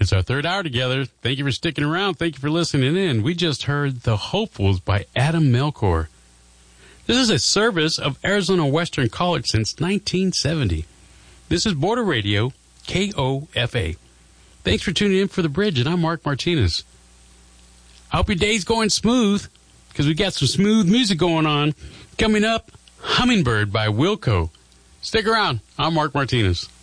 It's our third hour together. Thank you for sticking around. Thank you for listening in. We just heard The Hopefuls by Adam Melchor. This is a service of Arizona Western College since 1970. This is Border Radio, KOFA. Thanks for tuning in for The Bridge, and I'm Mark Martinez. I hope your day's going smooth, because we got some smooth music going on. Coming up, Hummingbird by Wilco. Stick around. I'm Mark Martinez.